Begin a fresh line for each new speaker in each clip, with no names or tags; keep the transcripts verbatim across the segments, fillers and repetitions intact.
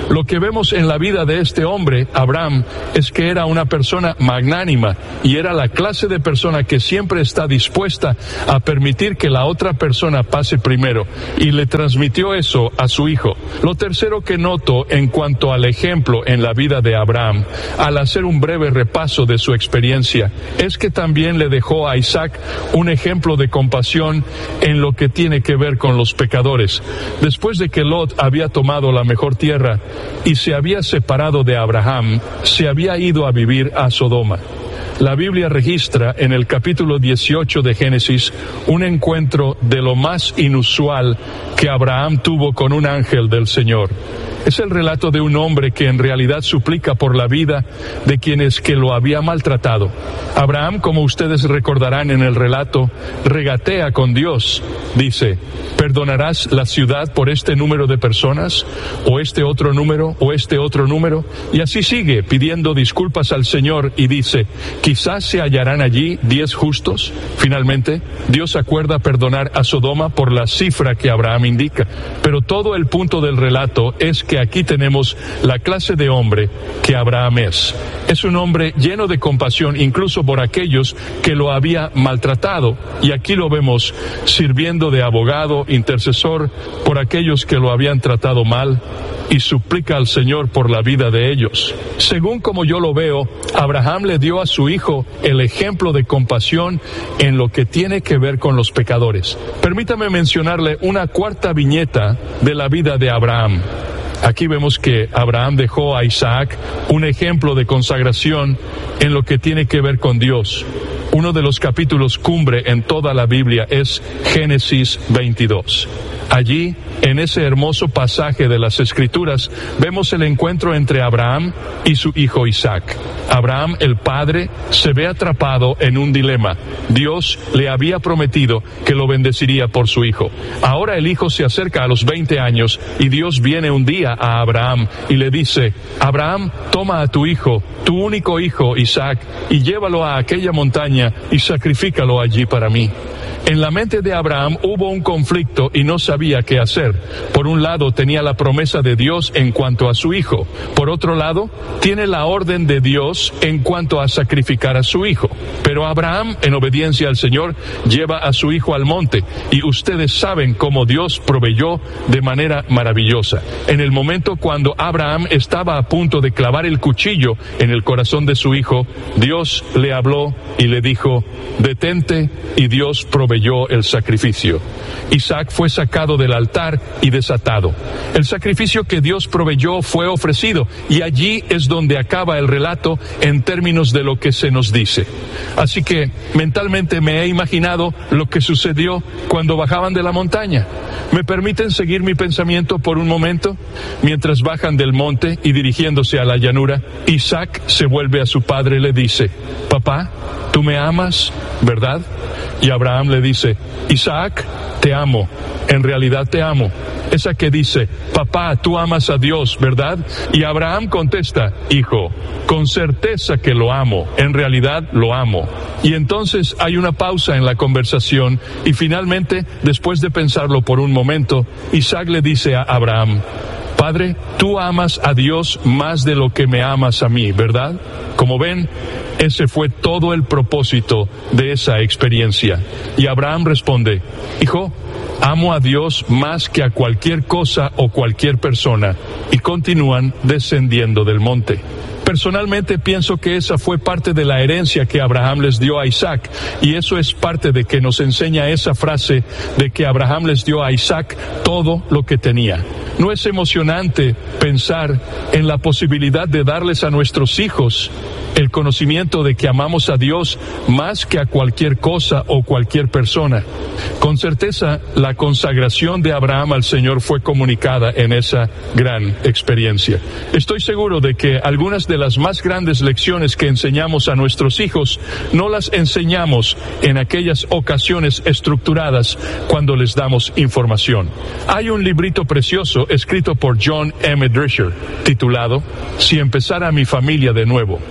Lo que vemos en la vida de este hombre, Abraham, es que era una persona magnánima y era la clase de persona que siempre está dispuesta a permitir que la otra persona pase primero, y le transmitió eso a su hijo. Lo tercero que noto en cuanto al ejemplo en la vida de Abraham, al hacer un breve repaso de su experiencia, es que también le dejó a Isaac un ejemplo de compasión en lo que tiene que ver con los pecadores. Después de que Lot había tomado la mejor tierra y se había separado de Abraham, se había ido a vivir a Sodoma. La Biblia registra en el capítulo dieciocho de Génesis un encuentro de lo más inusual que Abraham tuvo con un ángel del Señor. Es el relato de un hombre que en realidad suplica por la vida de quienes que lo había maltratado. Abraham, como ustedes recordarán en el relato, regatea con Dios. Dice: ¿perdonarás la ciudad por este número de personas? ¿O este otro número? ¿O este otro número? Y así sigue pidiendo disculpas al Señor y dice: quizás se hallarán allí diez justos. Finalmente, Dios acuerda perdonar a Sodoma por la cifra que Abraham indica. Pero todo el punto del relato es que aquí tenemos la clase de hombre que Abraham es. Es un hombre lleno de compasión incluso por aquellos que lo había maltratado, y aquí lo vemos sirviendo de abogado, intercesor por aquellos que lo habían tratado mal, y suplica al Señor por la vida de ellos. Según como yo lo veo, Abraham le dio a su hijo el ejemplo de compasión en lo que tiene que ver con los pecadores. Permítame mencionarle una cuarta viñeta de la vida de Abraham. Aquí vemos que Abraham dejó a Isaac un ejemplo de consagración en lo que tiene que ver con Dios. Uno de los capítulos cumbre en toda la Biblia es Génesis veintidós. Allí, en ese hermoso pasaje de las Escrituras, vemos el encuentro entre Abraham y su hijo Isaac. Abraham, el padre, se ve atrapado en un dilema. Dios le había prometido que lo bendeciría por su hijo. Ahora el hijo se acerca a los veinte años y Dios viene un día a Abraham y le dice: Abraham, toma a tu hijo, tu único hijo Isaac, y llévalo a aquella montaña y sacrifícalo allí para mí. En la mente de Abraham hubo un conflicto y no sabía qué hacer. Por un lado tenía la promesa de Dios en cuanto a su hijo. Por otro lado, tiene la orden de Dios en cuanto a sacrificar a su hijo. Pero Abraham, en obediencia al Señor, lleva a su hijo al monte, y ustedes saben cómo Dios proveyó de manera maravillosa. En el momento cuando Abraham estaba a punto de clavar el cuchillo en el corazón de su hijo, Dios le habló y le dijo: detente, y Dios proveyó el sacrificio. Isaac fue sacado del altar y desatado. El sacrificio que Dios proveyó fue ofrecido, y allí es donde acaba el relato en términos de lo que se nos dice. Así que mentalmente me he imaginado lo que sucedió cuando bajaban de la montaña. ¿Me permiten seguir mi pensamiento por un momento? Mientras bajan del monte y dirigiéndose a la llanura, Isaac se vuelve a su padre y le dice: papá, tú me amas, ¿verdad? Y Abraham le dice: Isaac, te amo, en realidad te amo. Esa que dice: papá, tú amas a Dios, ¿verdad? Y Abraham contesta: hijo, con certeza que lo amo, en realidad lo amo. Y entonces hay una pausa en la conversación, y finalmente, después de pensarlo por un momento, Isaac le dice a Abraham: Padre, tú amas a Dios más de lo que me amas a mí, ¿verdad? Como ven, ese fue todo el propósito de esa experiencia. Y Abraham responde: hijo, amo a Dios más que a cualquier cosa o cualquier persona. Y continúan descendiendo del monte. Personalmente pienso que esa fue parte de la herencia que Abraham les dio a Isaac, y eso es parte de que nos enseña esa frase de que Abraham les dio a Isaac todo lo que tenía. ¿No es emocionante pensar en la posibilidad de darles a nuestros hijos el conocimiento de que amamos a Dios más que a cualquier cosa o cualquier persona? Con certeza, la consagración de Abraham al Señor fue comunicada en esa gran experiencia. Estoy seguro de que algunas de las más grandes lecciones que enseñamos a nuestros hijos no las enseñamos en aquellas ocasiones estructuradas cuando les damos información. Hay un librito precioso escrito por John M. Drisher titulado Si empezara mi familia de nuevo.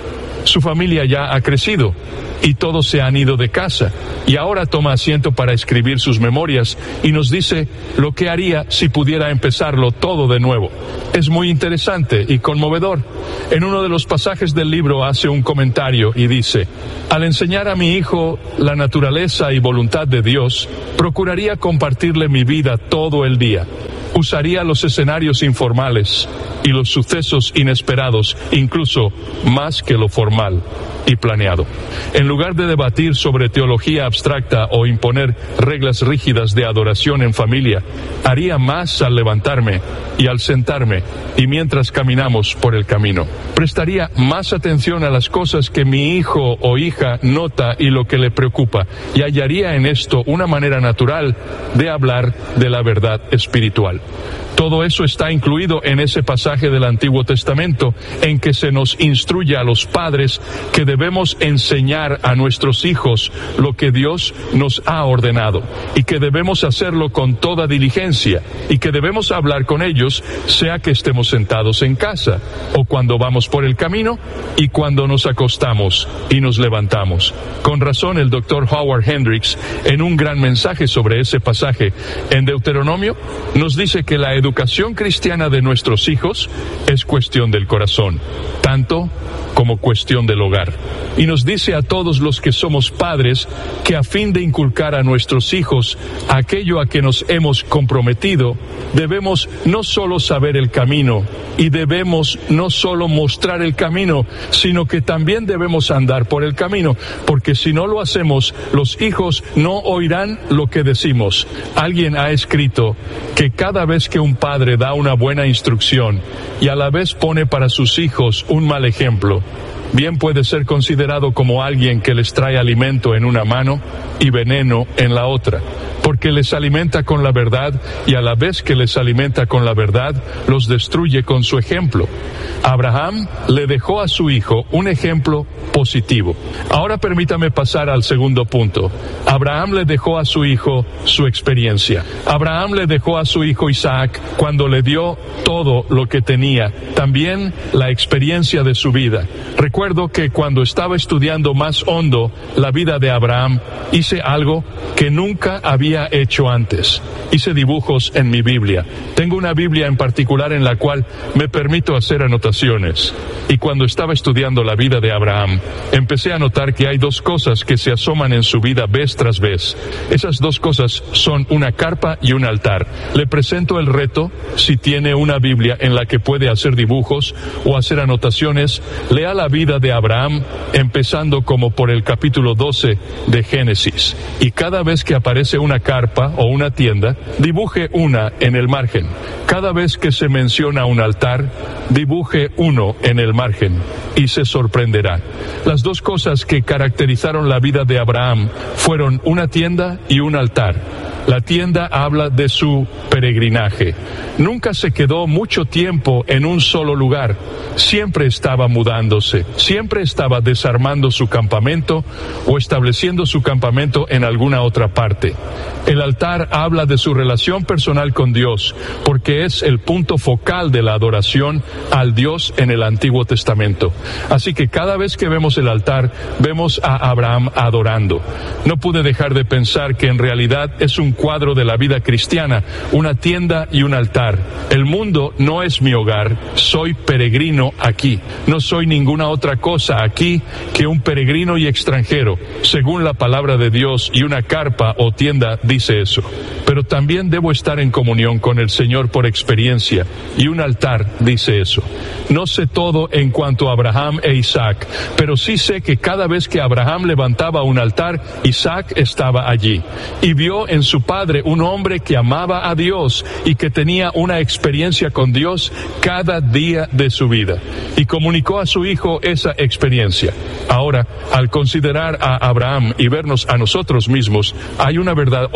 Su familia ya ha crecido y todos se han ido de casa, y ahora toma asiento para escribir sus memorias y nos dice lo que haría si pudiera empezarlo todo de nuevo. Es muy interesante y conmovedor. En uno de los pasajes del libro hace un comentario y dice: al enseñar a mi hijo la naturaleza y voluntad de Dios, procuraría compartirle mi vida todo el día. Usaría los escenarios informales y los sucesos inesperados, incluso más que lo formal y planeado. En lugar de debatir sobre teología abstracta o imponer reglas rígidas de adoración en familia, haría más al levantarme y al sentarme y mientras caminamos por el camino. Prestaría más atención a las cosas que mi hijo o hija nota y lo que le preocupa, y hallaría en esto una manera natural de hablar de la verdad espiritual. Todo eso está incluido en ese pasaje del Antiguo Testamento en que se nos instruye a los padres que debemos enseñar a nuestros hijos lo que Dios nos ha ordenado, y que debemos hacerlo con toda diligencia, y que debemos hablar con ellos sea que estemos sentados en casa o cuando vamos por el camino y cuando nos acostamos y nos levantamos. Con razón el doctor Howard Hendricks, en un gran mensaje sobre ese pasaje en Deuteronomio, nos dice que la educación La educación cristiana de nuestros hijos es cuestión del corazón, tanto como cuestión del hogar. Y nos dice a todos los que somos padres que a fin de inculcar a nuestros hijos aquello a que nos hemos comprometido, debemos no solo saber el camino y debemos no solo mostrar el camino, sino que también debemos andar por el camino, porque si no lo hacemos, los hijos no oirán lo que decimos. Alguien ha escrito que cada vez que un padre da una buena instrucción y a la vez pone para sus hijos un mal ejemplo, bien puede ser considerado como alguien que les trae alimento en una mano y veneno en la otra, porque les alimenta con la verdad y a la vez que les alimenta con la verdad, los destruye con su ejemplo. Abraham le dejó a su hijo un ejemplo positivo. Ahora permítame pasar al segundo punto. Abraham le dejó a su hijo su experiencia. Abraham le dejó a su hijo Isaac, cuando le dio todo lo que tenía, también la experiencia de su vida. Recuerdo que cuando estaba estudiando más hondo la vida de Abraham, hice algo que nunca había hecho antes. Hice dibujos en mi Biblia. Tengo una Biblia en particular en la cual me permito hacer anotaciones. Y cuando estaba estudiando la vida de Abraham, empecé a notar que hay dos cosas que se asoman en su vida vez tras vez. Esas dos cosas son una carpa y un altar. Le presento el reto: si tiene una Biblia en la que puede hacer dibujos o hacer anotaciones, lea la vida de Abraham, empezando como por el capítulo doce de Génesis. Y cada vez que aparece una carpa o una tienda, dibuje una en el margen. Cada vez que se menciona un altar, dibuje uno en el margen, y se sorprenderá. Las dos cosas que caracterizaron la vida de Abraham fueron una tienda y un altar. La tienda habla de su peregrinaje. Nunca se quedó mucho tiempo en un solo lugar. Siempre estaba mudándose. Siempre estaba desarmando su campamento o estableciendo su campamento en alguna otra parte. El altar habla de su relación personal con Dios, porque es el punto focal de la adoración al Dios en el Antiguo Testamento. Así que cada vez que vemos el altar, vemos a Abraham adorando. No pude dejar de pensar que en realidad es un cuadro de la vida cristiana, una tienda y un altar. El mundo no es mi hogar, soy peregrino aquí. No soy ninguna otra cosa aquí que un peregrino y extranjero, según la palabra de Dios, y una carpa o tienda dice eso. Pero también debo estar en comunión con el Señor por experiencia, y un altar dice eso. No sé todo en cuanto a Abraham e Isaac, pero sí sé que cada vez que Abraham levantaba un altar, Isaac estaba allí, y vio en su padre un hombre que amaba a Dios y que tenía una experiencia con Dios cada día de su vida, y comunicó a su hijo esa experiencia. Ahora, al considerar a Abraham y vernos a nosotros mismos, hay una verdad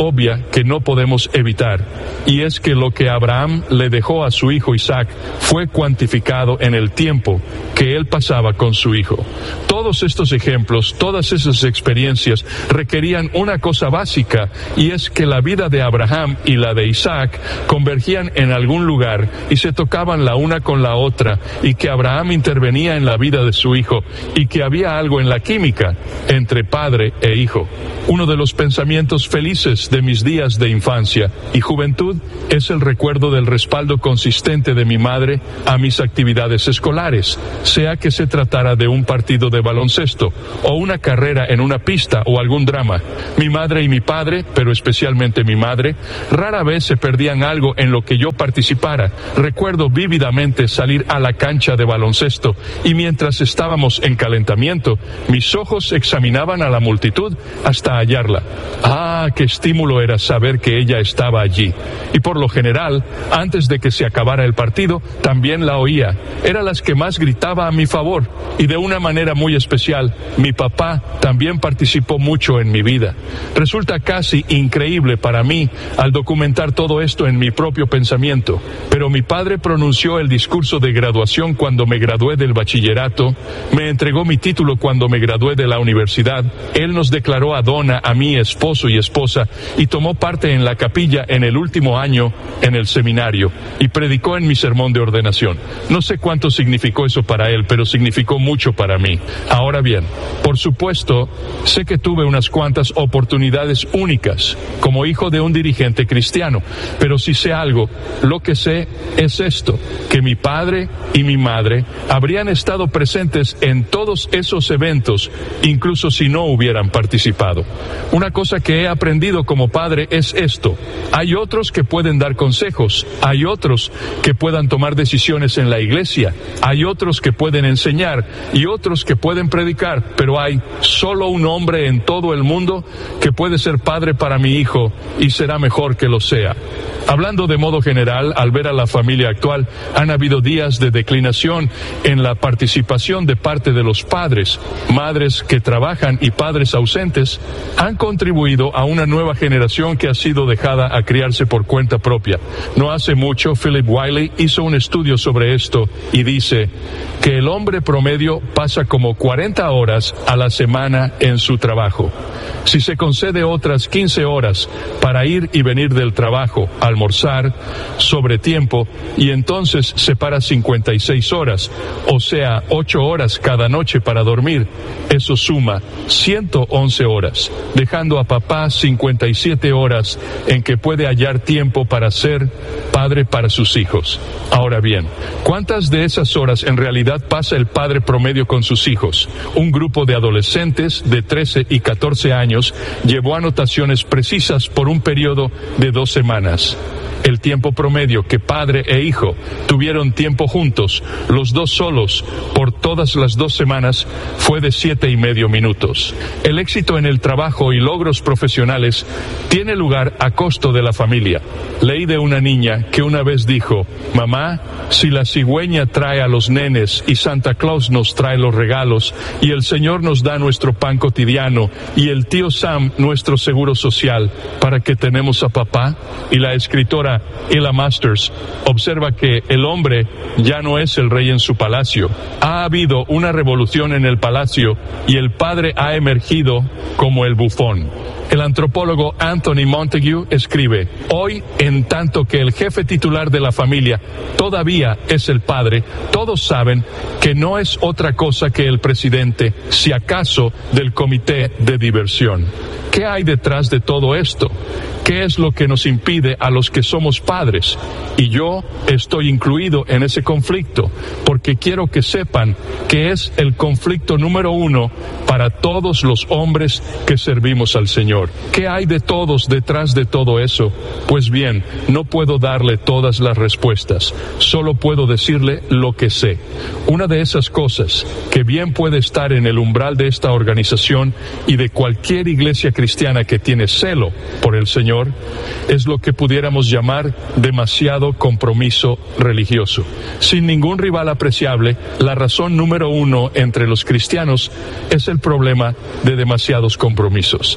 obvia que no podemos evitar, y es que lo que Abraham le dejó a su hijo Isaac fue cuantificado en el tiempo que él pasaba con su hijo. Todos estos ejemplos, todas esas experiencias requerían una cosa básica, y es que la vida de Abraham y la de Isaac convergían en algún lugar y se tocaban la una con la otra, y que Abraham intervenía en la vida de su hijo, y que había algo en la química entre padre e hijo. Uno de los pensamientos felices de mis días de infancia y juventud es el recuerdo del respaldo consistente de mi madre a mis actividades escolares, sea que se tratara de un partido de baloncesto o una carrera en una pista o algún drama. Mi madre y mi padre, pero especialmente mi madre, rara vez se perdían algo en lo que yo participara. Recuerdo vívidamente salir a la cancha de baloncesto y mientras estábamos en calentamiento, mis ojos examinaban a la multitud hasta hallarla. Ah, qué estímulo era saber que ella estaba allí. Y por lo general, antes de que se acabara el partido, también la oía. Era las que más gritaba a mi favor, y de una manera muy especial, mi papá también participó mucho en mi vida. Resulta casi increíble para mí al documentar todo esto en mi propio pensamiento, pero mi padre pronunció el discurso de graduación cuando me gradué del bachillerato, me entregó mi título cuando me gradué de la universidad, él nos declaró a Donna, a mi esposo y esposa, y tomó parte en la capilla en el último año en el seminario, y predicó en mi sermón de ordenación. No sé cuánto significó eso para él, pero significó mucho para mí. Ahora bien, por supuesto, sé que tuve unas cuantas oportunidades únicas como hijo de un dirigente cristiano, pero si sé algo, lo que sé es esto, que mi padre y mi madre habrían estado presentes en todos esos eventos, incluso si no hubieran participado. Una cosa que he aprendido como padre es esto: hay otros que pueden dar consejos, hay otros que puedan tomar decisiones en la iglesia, hay otros que pueden enseñar y otros que pueden predicar, pero hay solo un hombre en todo el mundo que puede ser padre para mi hijo y será mejor que lo sea. Hablando de modo general, al ver a la familia actual, han habido días de declinación en la participación de parte de los padres. Madres que trabajan y padres ausentes han contribuido a una nueva generación que ha sido dejada a criarse por cuenta propia. No hace mucho, Philip Wiley hizo un estudio sobre esto y dice que el hombre promedio pasa como cuarenta horas a la semana en su trabajo. Si se concede otras quince horas para ir y venir del trabajo, almorzar, sobre tiempo, y entonces separa cincuenta y seis horas, o sea, ocho horas cada noche para dormir, eso suma ciento once horas, dejando a papá cincuenta y siete horas en que puede hallar tiempo para ser padre para sus hijos. Ahora bien, ¿cuántas de esas horas en realidad pasa el padre promedio con sus hijos? Un grupo de adolescentes de trece y catorce años llevó anotaciones precisas por un periodo de dos semanas. El tiempo promedio que padre e hijo tuvieron tiempo juntos, los dos solos, por todas las dos semanas, fue de siete y medio minutos. El éxito en el trabajo y logros profesionales tiene lugar a costo de la familia. Leí de una niña que una vez dijo: mamá, si la cigüeña trae a los nenes y Santa Claus nos trae los regalos y el Señor nos da nuestro pan cotidiano y el tío Sam nuestro seguro social, ¿para qué tenemos a papá? Y la escritora Ella Masters observa que el hombre ya no es el rey en su palacio. Ha habido una revolución en el palacio y el padre ha emergido como el bufón. El antropólogo Anthony Montague escribe: hoy, en tanto que el jefe titular de la familia todavía es el padre, todos saben que no es otra cosa que el presidente, si acaso del comité de diversión. ¿Qué hay detrás de todo esto? ¿Qué es lo que nos impide a los que somos padres? Y yo estoy incluido en ese conflicto, porque quiero que sepan que es el conflicto número uno para todos los hombres que servimos al Señor. ¿Qué hay de todos detrás de todo eso? Pues bien, no puedo darle todas las respuestas, solo puedo decirle lo que sé. Una de esas cosas que bien puede estar en el umbral de esta organización y de cualquier iglesia cristiana que tiene celo por el Señor es lo que pudiéramos llamar demasiado compromiso religioso. Sin ningún rival apreciable, la razón número uno entre los cristianos es el problema de demasiados compromisos.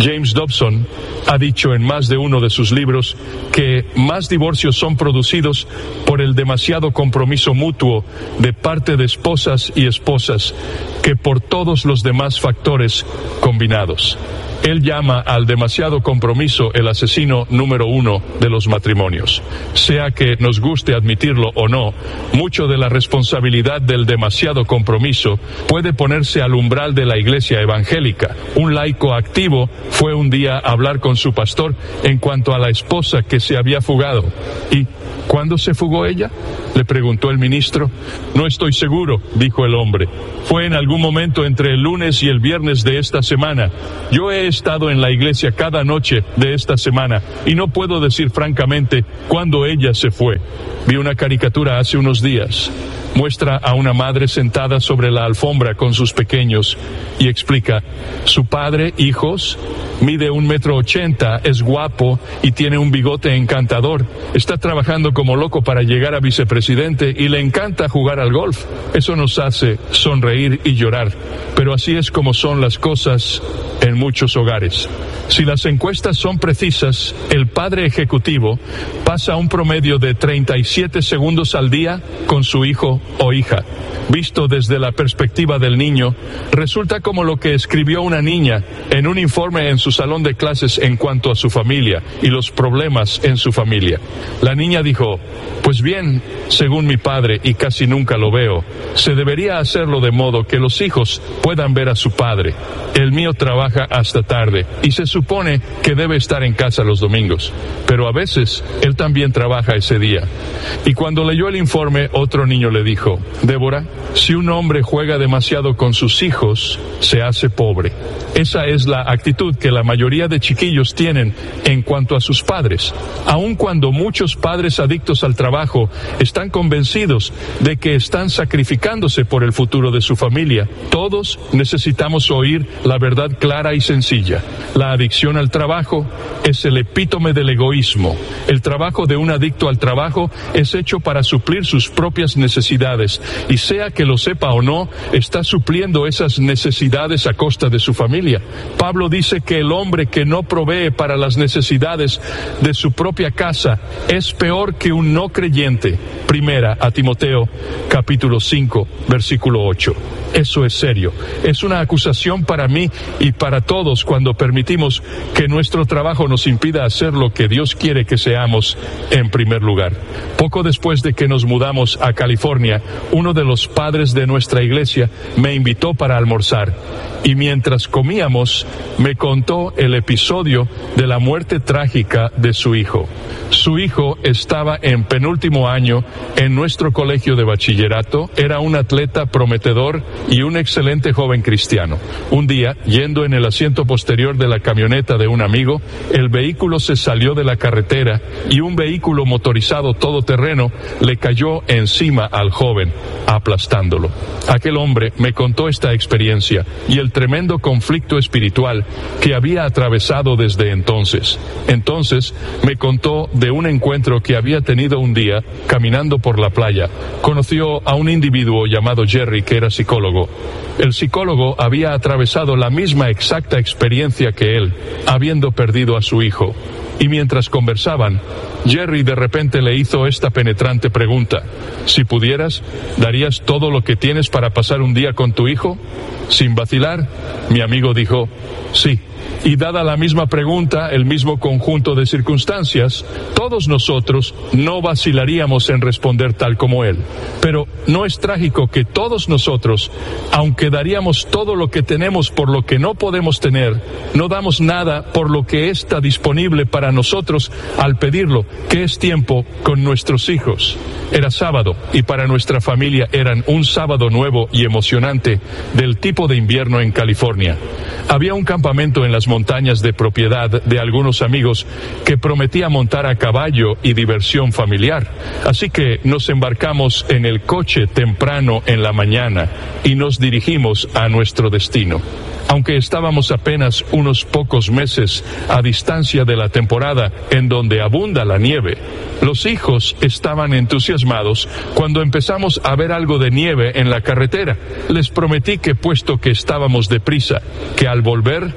James Dobson ha dicho en más de uno de sus libros que más divorcios son producidos por el demasiado compromiso mutuo de parte de esposas y esposas que por todos los demás factores combinados. Él llama al demasiado compromiso el asesino número uno de los matrimonios. Sea que nos guste admitirlo o no, mucho de la responsabilidad del demasiado compromiso puede ponerse al umbral de la iglesia evangélica. Un laico activo fue un día a hablar con su pastor en cuanto a la esposa que se había fugado. ¿Y cuándo se fugó ella?, le preguntó el ministro. No estoy seguro, dijo el hombre. Fue en algún momento entre el lunes y el viernes de esta semana. Yo he estado en la iglesia cada noche de esta semana y no puedo decir francamente cuándo ella se fue. Vi una caricatura hace unos días. Muestra a una madre sentada sobre la alfombra con sus pequeños y explica: su padre, hijos, mide un metro ochenta, es guapo y tiene un bigote encantador. Está trabajando como loco para llegar a vicepresidente y le encanta jugar al golf. Eso nos hace sonreír y llorar, pero así es como son las cosas en muchos hogares. Si las encuestas son precisas, el padre ejecutivo pasa un promedio de treinta y siete segundos al día con su hijo o hija. Visto desde la perspectiva del niño, resulta como lo que escribió una niña en un informe en su salón de clases en cuanto a su familia y los problemas en su familia. La niña dijo: pues bien, según mi padre, y casi nunca lo veo, se debería hacerlo de modo que los hijos puedan ver a su padre. El mío trabaja hasta tarde y se supone que debe estar en casa los domingos, pero a veces él también trabaja ese día. Y cuando leyó el informe, otro niño le dijo: Débora, si un hombre juega demasiado con sus hijos, se hace pobre. Esa es la actitud que la mayoría de chiquillos tienen en cuanto a sus padres. Aun cuando muchos padres adictos al trabajo están convencidos de que están sacrificándose por el futuro de su familia, todos necesitamos oír la verdad clara y sencilla. La adicción al trabajo es el epítome del egoísmo. El trabajo de un adicto al trabajo es hecho para suplir sus propias necesidades, y sea que lo sepa o no, está supliendo esas necesidades a costa de su familia. Pablo dice que el hombre que no provee para las necesidades de su propia casa es peor que un no creyente. Primera a Timoteo, capítulo cinco, versículo ocho. Eso es serio. Es una acusación para mí y para todos cuando permitimos que nuestro trabajo nos impida hacer lo que Dios quiere que seamos en primer lugar. Poco después de que nos mudamos a California, uno de los padres de nuestra iglesia me invitó para almorzar, y mientras comíamos me contó el episodio de la muerte trágica de su hijo. Su hijo estaba en penúltimo año en nuestro colegio de bachillerato, era un atleta prometedor y un excelente joven cristiano. Un día, yendo en el asiento posterior de la camioneta de un amigo, el vehículo se salió de la carretera y un vehículo motorizado todoterreno le cayó encima al joven, aplastándolo. Aquel hombre me contó esta experiencia y el tremendo conflicto espiritual que había atravesado desde entonces. Entonces me contó de un encuentro que había tenido un día caminando por la playa. Conoció a un individuo llamado Jerry que era psicólogo. El psicólogo había atravesado la misma exacta experiencia que él, habiendo perdido a su hijo. Y mientras conversaban, Jerry de repente le hizo esta penetrante pregunta: si pudieras, ¿darías todo lo que tienes para pasar un día con tu hijo? Sin vacilar, mi amigo dijo: sí. Y dada la misma pregunta, el mismo conjunto de circunstancias, todos nosotros no vacilaríamos en responder tal como él. Pero no es trágico que todos nosotros, aunque daríamos todo lo que tenemos por lo que no podemos tener, no damos nada por lo que está disponible para nosotros al pedirlo, que es tiempo con nuestros hijos. Era sábado y para nuestra familia eran un sábado nuevo y emocionante del tipo de invierno en California. Había un campamento en las montañas de propiedad de algunos amigos que prometía montar a caballo y diversión familiar. Así que nos embarcamos en el coche temprano en la mañana y nos dirigimos a nuestro destino. Aunque estábamos apenas unos pocos meses a distancia de la temporada en donde abunda la nieve, los hijos estaban entusiasmados cuando empezamos a ver algo de nieve en la carretera. Les prometí que, puesto que estábamos deprisa, que al volver no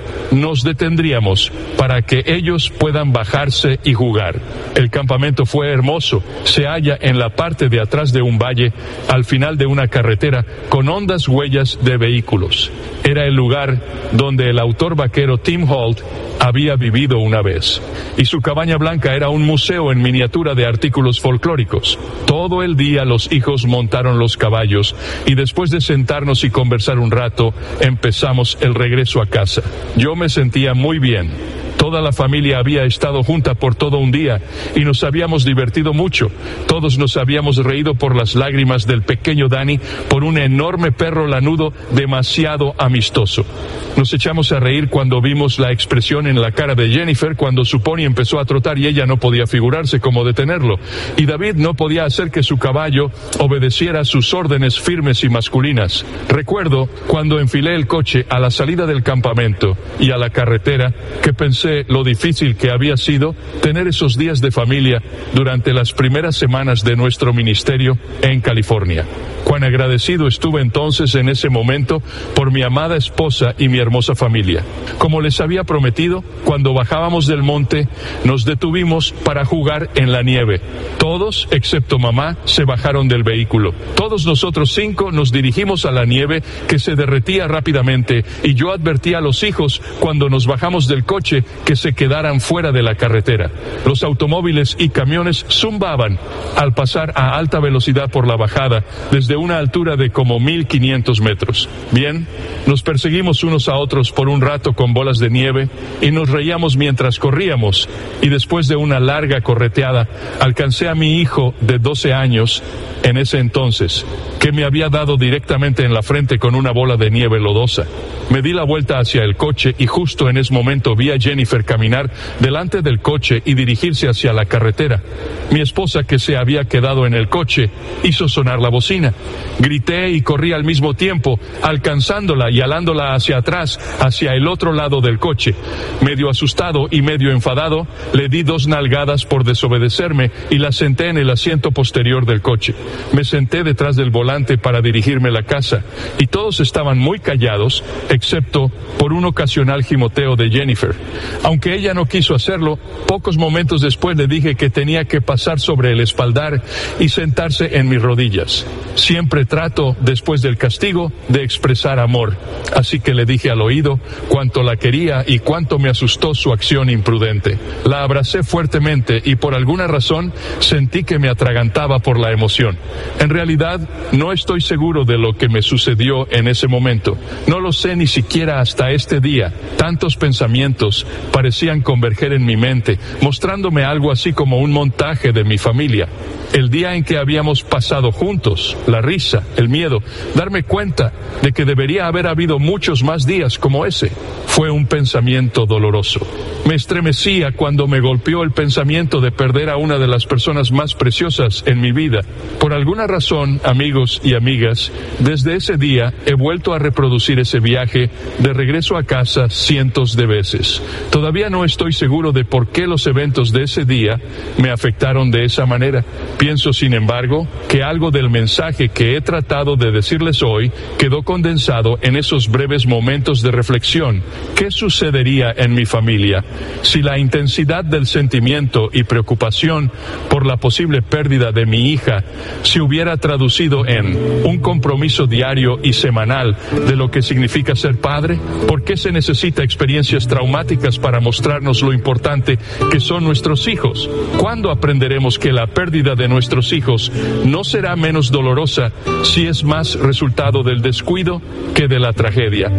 nos detendríamos para que ellos puedan bajarse y jugar. El campamento fue hermoso. Se halla en la parte de atrás de un valle, al final de una carretera, con hondas huellas de vehículos. Era el lugar donde el autor vaquero Tim Holt había vivido una vez. Y su cabaña blanca era un museo en miniatura de artículos folclóricos. Todo el día los hijos montaron los caballos y después de sentarnos y conversar un rato, empezamos el regreso a casa. Yo me sentía muy bien. Toda la familia había estado junta por todo un día y nos habíamos divertido mucho. Todos nos habíamos reído por las lágrimas del pequeño Danny por un enorme perro lanudo demasiado amistoso. Nos echamos a reír cuando vimos la expresión en la cara de Jennifer cuando su pony empezó a trotar y ella no podía figurarse cómo detenerlo. Y David no podía hacer que su caballo obedeciera sus órdenes firmes y masculinas. Recuerdo cuando enfilé el coche a la salida del campamento y a la carretera que pensé lo difícil que había sido tener esos días de familia durante las primeras semanas de nuestro ministerio en California. Cuán agradecido estuve entonces en ese momento por mi amada esposa y mi hermosa familia. Como les había prometido, cuando bajábamos del monte, nos detuvimos para jugar en la nieve. Todos, excepto mamá, se bajaron del vehículo. Todos nosotros cinco nos dirigimos a la nieve que se derretía rápidamente y yo advertí a los hijos cuando nos bajamos del coche que se quedaran fuera de la carretera. Los automóviles y camiones zumbaban al pasar a alta velocidad por la bajada desde una altura de como mil quinientos metros. Bien, nos perseguimos unos a otros por un rato con bolas de nieve y nos reíamos mientras corríamos, y después de una larga correteada alcancé a mi hijo de doce años en ese entonces, que me había dado directamente en la frente con una bola de nieve lodosa. Me di la vuelta hacia el coche y justo en ese momento vi a Jennifer caminar delante del coche y dirigirse hacia la carretera. Mi esposa, que se había quedado en el coche, hizo sonar la bocina. Grité y corrí al mismo tiempo, alcanzándola y alándola hacia atrás, hacia el otro lado del coche. Medio asustado y medio enfadado, le di dos nalgadas por desobedecerme y la senté en el asiento posterior del coche. Me senté detrás del volante para dirigirme a la casa, y todos estaban muy callados, excepto por un ocasional gimoteo de Jennifer. Aunque ella no quiso hacerlo, pocos momentos después le dije que tenía que pasar sobre el espaldar y sentarse en mis rodillas. Siempre trato, después del castigo, de expresar amor. Así que le dije al oído cuánto la quería y cuánto me asustó su acción imprudente. La abracé fuertemente y por alguna razón sentí que me atragantaba por la emoción. En realidad, no estoy seguro de lo que me sucedió en ese momento. No lo sé ni siquiera hasta este día. Tantos pensamientos parecían converger en mi mente, mostrándome algo así como un montaje de mi familia. El día en que habíamos pasado juntos, la risa, el miedo, darme cuenta de que debería haber habido muchos más días como ese, fue un pensamiento doloroso. Me estremecía cuando me golpeó el pensamiento de perder a una de las personas más preciosas en mi vida. Por alguna razón, amigos y amigas, desde ese día he vuelto a reproducir ese viaje de regreso a casa cientos de veces. Todavía no estoy seguro de por qué los eventos de ese día me afectaron de esa manera. Pienso, sin embargo, que algo del mensaje que he tratado de decirles hoy quedó condensado en esos breves momentos de reflexión. ¿Qué sucedería en mi familia si la intensidad del sentimiento y preocupación por la posible pérdida de mi hija se hubiera traducido en un compromiso diario y semanal de lo que significa ser padre? ¿Por qué se necesita experiencias traumáticas para mostrarnos lo importante que son nuestros hijos? ¿Cuándo aprenderemos que la pérdida de nuestros hijos no será menos dolorosa si es más resultado del descuido que de la tragedia?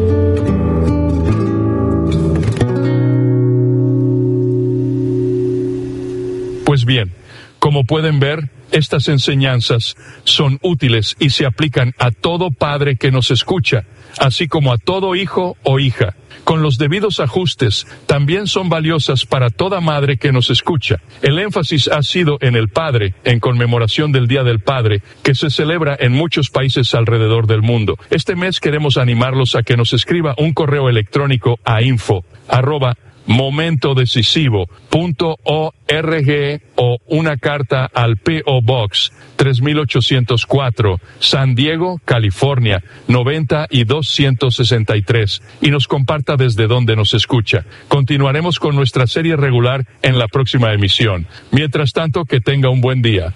Pues bien, como pueden ver, estas enseñanzas son útiles y se aplican a todo padre que nos escucha, así como a todo hijo o hija. Con los debidos ajustes, también son valiosas para toda madre que nos escucha. El énfasis ha sido en el padre, en conmemoración del Día del Padre, que se celebra en muchos países alrededor del mundo. Este mes queremos animarlos a que nos escriba un correo electrónico a info arroba momento decisivo punto org o una carta al P O Box tres mil ochocientos cuatro, San Diego, California noventa y dos ciento sesenta y tres, y nos comparta desde donde nos escucha. Continuaremos con nuestra serie regular en la próxima emisión. Mientras tanto, que tenga un buen día.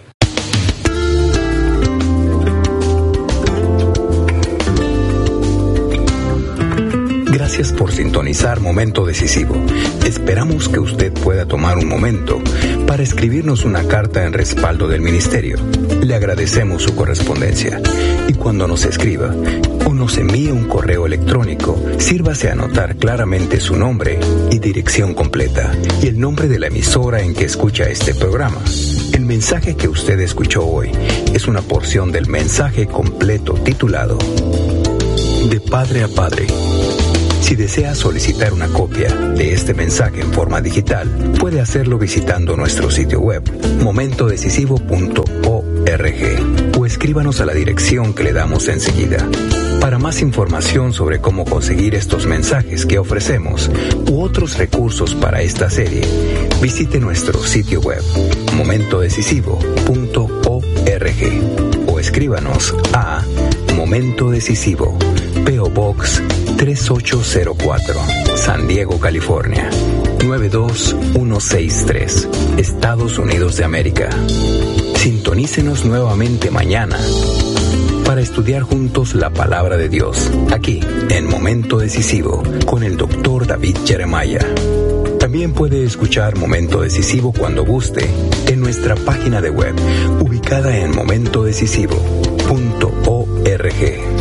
Gracias por sintonizar Momento Decisivo. Esperamos que usted pueda tomar un momento para escribirnos una carta en respaldo del ministerio. Le agradecemos su correspondencia. Y cuando nos escriba o nos envíe un correo electrónico, sírvase a anotar claramente su nombre y dirección completa y el nombre de la emisora en que escucha este programa. El mensaje que usted escuchó hoy es una porción del mensaje completo titulado De Padre a Padre. Si desea solicitar una copia de este mensaje en forma digital, puede hacerlo visitando nuestro sitio web, momento decisivo punto org, o escríbanos a la dirección que le damos enseguida. Para más información sobre cómo conseguir estos mensajes que ofrecemos u otros recursos para esta serie, visite nuestro sitio web, momento decisivo punto org, o escríbanos a Momento Decisivo, P O Box tres ocho cero cuatro, San Diego, California nueve dos uno seis tres, Estados Unidos de América. Sintonícenos nuevamente mañana para estudiar juntos la palabra de Dios, aquí en Momento Decisivo con el doctor David Jeremiah. También puede escuchar Momento Decisivo cuando guste en nuestra página de web, ubicada en momento decisivo punto org.